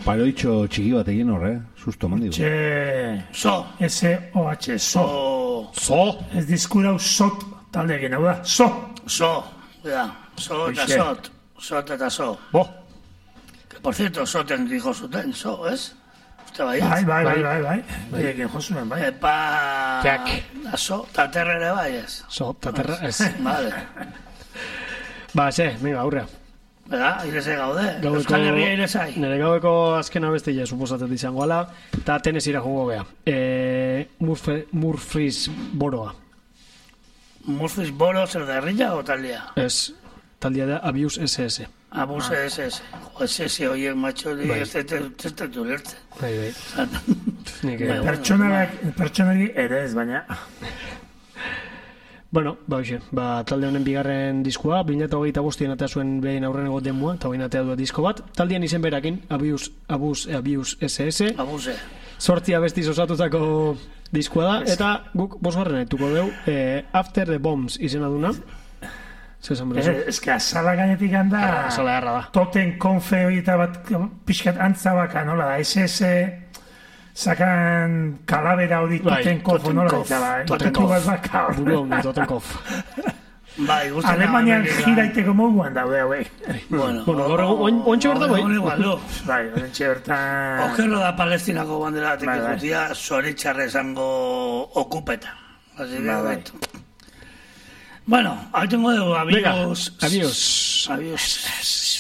Paroitxo txiki bat egin horre, susto mandigu. So. S-O-H, so. So. Ez diskurau sot talde egin, hau da, so. So, ja, so eta sot. Sot eta so. Bo. Que, por cierto, soten dijo zuten, so, ez? Uste bai, ez? Bai, egin josuen, bai. Epa... Jack. Da so, taterra ere bai, ez? So, taterra, ez. Vale. Ba, venga, aurrea. Bera, ireze gaude. Euskal Herria irezai. Nire gaueko azken abestia suposatzen izango ala, eta Tennessee-ra jongo gea. Murphys Boroa. Murphys Boro zer da herria o taldea? Ez, taldea da Abuse SS. Abuse SS. Jo, SS horiek macho di ez tetu lertzen. Bai. Pertsonari ere ez, baina... Bueno, talde honen bigarren diskoa, 2025 atea zuen behin aurreneko demua, eta behin atea du disko bat. Taldean izen berakin, Abuse SS. Abuse. 8 abestiz osatutako diskoa da, eta guk bosgarren etuko deu, After the Bombs izena duna. Ez que azala gainetik handa... Azala erra da. Toten konfe hori eta bat pixkat antzabaka, nola da, SS... Sakan kalabera hori Totenkopf, nola da, bai. Totenkopf. Bai, guzti Alemanian giraiteko moguan daude, hauek. Bueno, ontxe bertan, bai? Bai, ontxe bertan... Okerro da Palestinako bandera batek egutia, zoritxarre esango okupeta. Bai. Bueno, hau tengo dugu, adiós. Adiós.